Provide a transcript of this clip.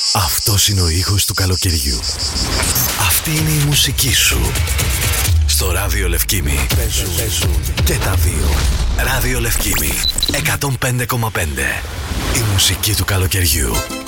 Αυτός είναι ο ήχος του καλοκαιριού. Αυτή είναι η μουσική σου. Στο Ράδιο Λευκήμι παίζουν και τα δύο. Ράδιο Λευκήμι 105,5. Η μουσική του καλοκαιριού.